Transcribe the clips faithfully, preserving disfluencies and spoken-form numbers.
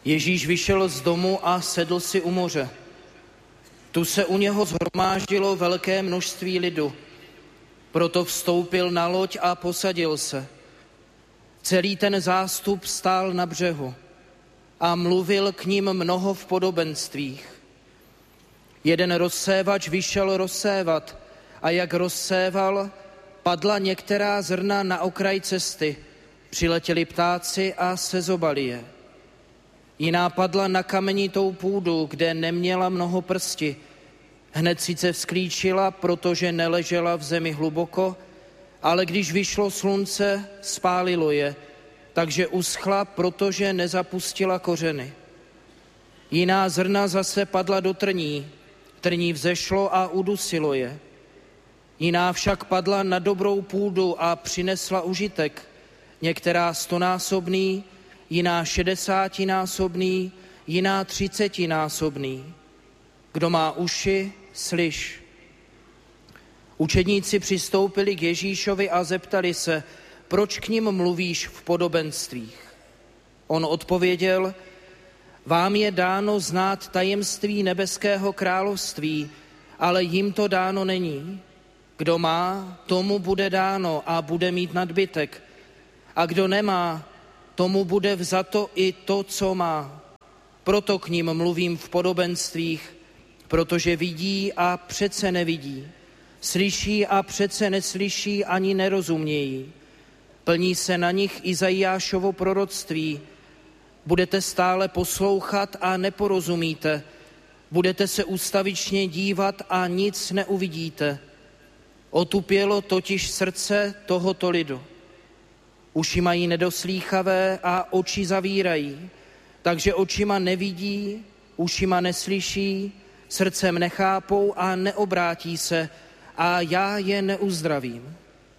Ježíš vyšel z domu a sedl si u moře. Tu se u něho shromáždilo velké množství lidu. Proto vstoupil na loď a posadil se. Celý ten zástup stál na břehu a mluvil k ním mnoho v podobenstvích. Jeden rozsévač vyšel rozsévat a jak rozséval, padla některá zrna na okraj cesty. Přiletěli ptáci a sezobali je. Jiná padla na kamenitou půdu, kde neměla mnoho prsti. Hned sice vzklíčila, protože neležela v zemi hluboko, ale když vyšlo slunce, spálilo je, takže uschla, protože nezapustila kořeny. Jiná zrna zase padla do trní, trní vzešlo a udusilo je. Jiná však padla na dobrou půdu a přinesla užitek, některá stonásobný, jiná šedesátinásobný, jiná třicetinásobný. Kdo má uši, slyš. Učedníci přistoupili k Ježíšovi a zeptali se, proč k nim mluvíš v podobenstvích? On odpověděl, vám je dáno znát tajemství nebeského království, ale jim to dáno není. Kdo má, tomu bude dáno a bude mít nadbytek. A kdo nemá, tomu bude vzato i to, co má. Proto k nim mluvím v podobenstvích, protože vidí a přece nevidí. Slyší a přece neslyší ani nerozumějí. Plní se na nich Izajášovo proroctví. Budete stále poslouchat a neporozumíte. Budete se ustavičně dívat a nic neuvidíte. Otupělo totiž srdce tohoto lidu. Uši mají nedoslýchavé a oči zavírají, takže očima nevidí, ušima neslyší, srdcem nechápou a neobrátí se a já je neuzdravím.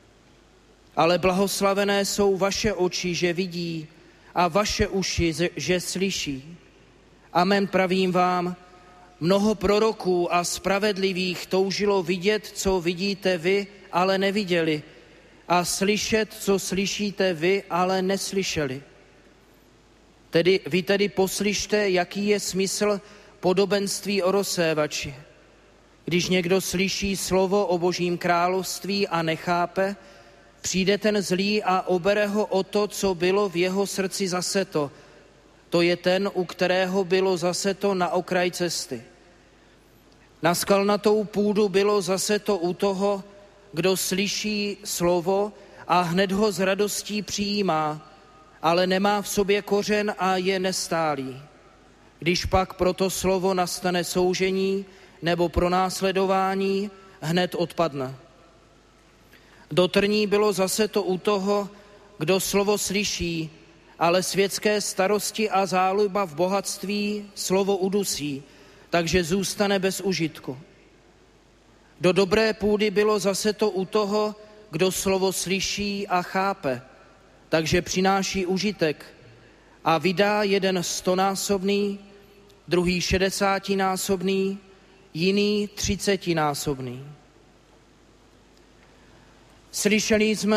Ale blahoslavené jsou vaše oči, že vidí, a vaše uši, že slyší. Amen, pravím vám, mnoho proroků a spravedlivých toužilo vidět, co vidíte vy, ale neviděli, a slyšet, co slyšíte vy, ale neslyšeli. Tedy, vy tedy poslyšte, jaký je smysl podobenství o rozsévači. Když někdo slyší slovo o Božím království a nechápe, přijde ten zlý a obere ho o to, co bylo v jeho srdci zaseto. To je ten, u kterého bylo zaseto na okraj cesty. Na skalnatou půdu bylo zaseto u toho, kdo slyší slovo a hned ho s radostí přijímá, ale nemá v sobě kořen a je nestálý. Když pak pro to slovo nastane soužení nebo pronásledování, hned odpadne. Do trní bylo zaseto u toho, kdo slovo slyší, ale světské starosti a záliba v bohatství slovo udusí, takže zůstane bez užitku. Do dobré půdy bylo zaseto u toho, kdo slovo slyší a chápe, takže přináší užitek a vydá jeden stonásobný, druhý šedesátinásobný, jiný třicetinásobný. Slyšeli jsme